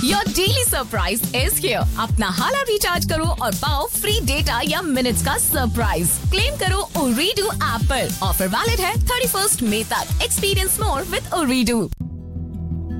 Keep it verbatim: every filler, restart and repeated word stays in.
Your daily surprise is here. अपना हाला recharge करो और पाओ फ्री डेटा या मिनट्स का सरप्राइज। क्लेम करो ओरीडू ऐप पर। ऑफर वैलिड है थर्टी फर्स्ट मई तक। Experience more with ओरीडू।